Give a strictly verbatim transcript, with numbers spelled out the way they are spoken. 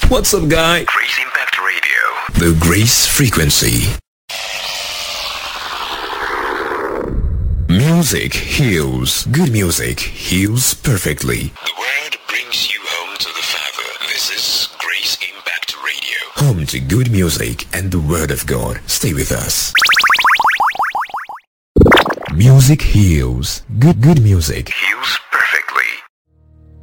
What's up, guy? Grace Impact Radio. The Grace Frequency. Music heals. Good music heals perfectly. The word brings you home to the Father. This is Grace Impact Radio. Home to good music and the Word of God. Stay with us. Music heals. Good, good music Heals